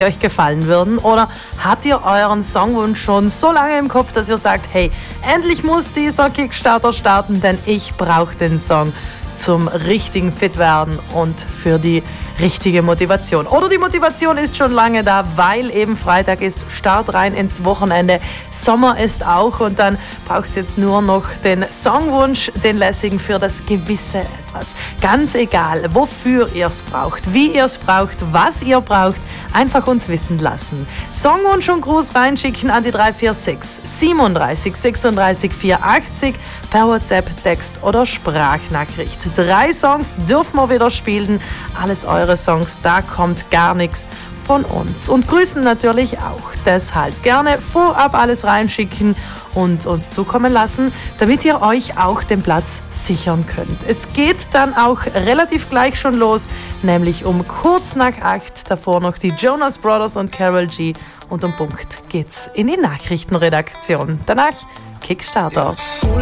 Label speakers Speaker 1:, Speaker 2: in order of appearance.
Speaker 1: euch gefallen würden? Oder habt ihr euren Songwunsch schon so lange im Kopf, dass ihr sagt, hey, endlich muss dieser Kickstarter starten, denn ich brauche den Song zum richtigen Fit-werden und für die richtige Motivation. Oder die Motivation ist schon lange da, weil eben Freitag ist, Start rein ins Wochenende, Sommer ist auch und dann braucht es jetzt nur noch den Songwunsch, den lässigen für das gewisse Etwas. Ganz egal, wofür ihr es braucht, wie ihr es braucht, was ihr braucht, einfach uns wissen lassen. Songwunsch und Gruß reinschicken an die 346 37 36 480 per WhatsApp, Text oder Sprachnachricht. 3 Songs dürfen wir wieder spielen, alles eure Songs, da kommt gar nichts von uns. Und grüßen natürlich auch. Deshalb gerne vorab alles reinschicken und uns zukommen lassen, damit ihr euch auch den Platz sichern könnt. Es geht dann auch relativ gleich schon los, nämlich um kurz nach 8, davor noch die Jonas Brothers und Karol G und um Punkt geht's in die Nachrichtenredaktion. Danach Kickstarter.